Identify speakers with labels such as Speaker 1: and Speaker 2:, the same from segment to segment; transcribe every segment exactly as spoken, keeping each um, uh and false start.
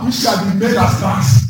Speaker 1: which shall be made as grass.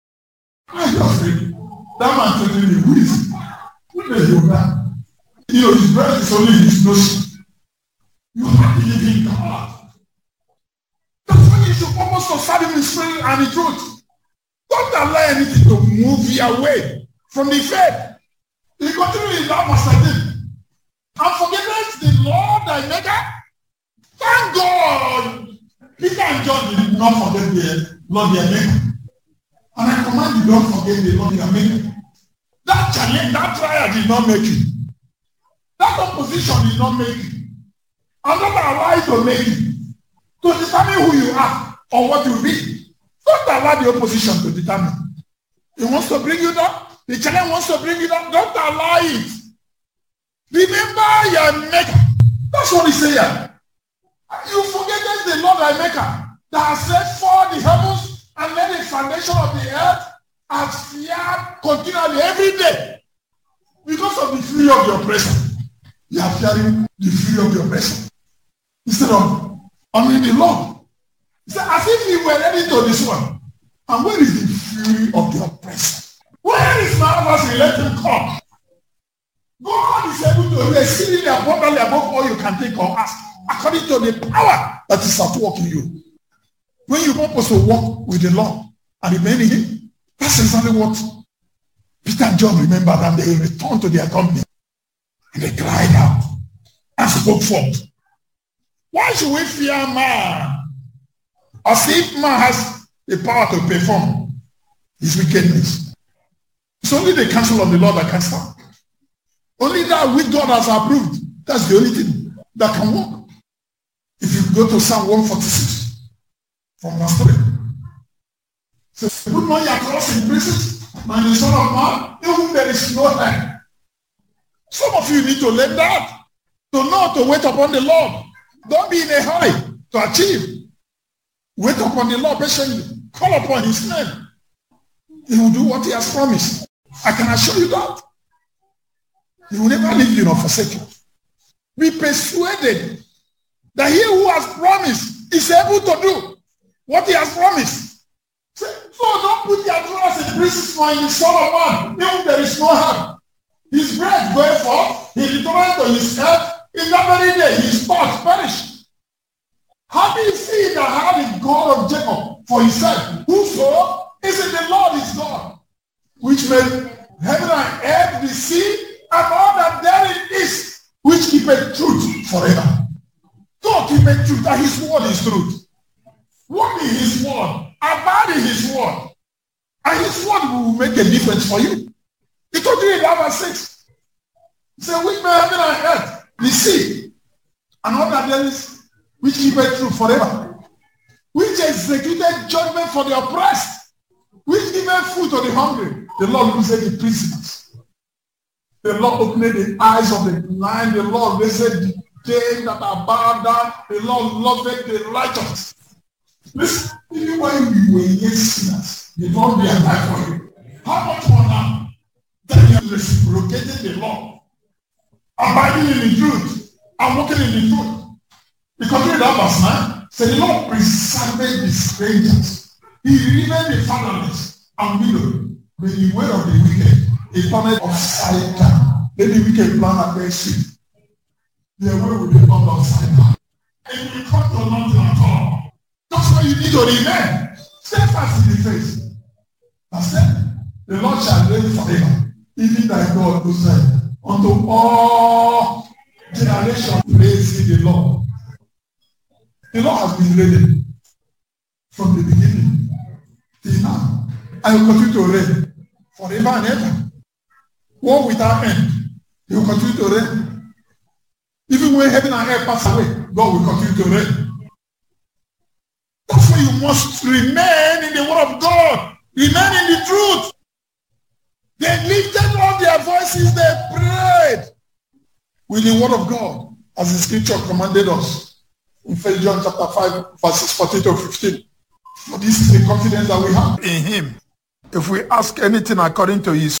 Speaker 1: I just think that man telling me, who is who is your man? You know, his breath is only his nose. You have to believe in God. That's why you should focus on serving in spirit and in truth. Don't allow anything to move you away from the faith. He continued in that verse thirteen. And forgiveness the Lord thy maker. Thank God. Peter and John did not forget the Lord their maker. And I command you, don't forget the Lord their maker. That challenge, that trial did not make you. That opposition did not make you. And don't allow it to make you. To determine who you are or what you be. Don't allow the opposition to determine. It wants to bring you down. The challenge wants to bring you down. Don't allow it. Remember your maker. That's what he's saying. You forget the Lord thy maker that has set forth the heavens and laid the foundation of the earth and feared continually every day. Because of the fear of your oppressor. You are fearing the fear of your oppressor. Instead of honoring the Lord. He said, as if he were ready to this one. And where is the fury of the oppressor? Where is my adversary? Let him come. God is able to do exceedingly abundantly above all you can think or ask, according to the power that is at work in you. When you purpose to walk with the Lord and remain in him, that's exactly what Peter and John remembered, and they returned to their company. And they cried out and spoke forth. Why should we fear man? As if man has the power to perform his wickedness. It's only the counsel of the Lord that can stand. Only that which God has approved. That's the only thing that can work. If you go to Psalm one forty-six, from verse three. It says, put not your trust in princes, and in the Son of Man, in whom there is no hand. Some of you need to learn that. To know to wait upon the Lord. Don't be in a hurry to achieve. Wait upon the Lord patiently. Call upon his name. He will do what he has promised. I can assure you that. He will never leave you nor forsake you. Be persuaded that he who has promised is able to do what he has promised. So don't put your trust in princes nor in the Son of Man, in whom there is no harm. His breath going forth, he returned to his earth. In that very day, his thoughts perished. Having seen the hand of God of Jacob for himself, whoso is in the Lord is God, which made heaven and earth, the sea, and all that therein is, which keepeth truth forever. God keepeth truth, and his word is truth. Walk in his word, abide in his word, and his word will make a difference for you. He told you in verse six. He said, which made heaven and earth, the sea, and all that there is, which keepeth truth forever, which executed judgment for the oppressed, which giveth food to the hungry. The Lord loosed the prisoners. The Lord opened the eyes of the blind. The Lord raised the dead that are bowed down. The Lord loved the righteous. Listen, even when we were yet sinners, the Lord be alive for you. How much more now that you have reciprocated the Lord, abiding in the truth and walking in the truth? Because in that verse nine, said the Lord preserved the strangers. He delivered the fatherless and widow. But the way of the wicked, he turned upside down. Then the wicked plan at their seat. Their way will be turned upside down. And you come to nothing at all. That's why you need to remain. Stay fast in the face. That's it. The Lord shall reign forever. Even thy God who said, unto all generations praise the Lord. The Lord has been reigning from the beginning till now. And will continue to reign forever and ever. War without end. He will continue to reign. Even when heaven and earth pass away, God will continue to reign. That's why you must remain in the word of God. Remain in the truth. They lifted up their voices, they prayed with the word of God, as the scripture commanded us. In First John chapter five, verses fourteen to fifteen. For this is the confidence that we have in him. If we ask anything according to his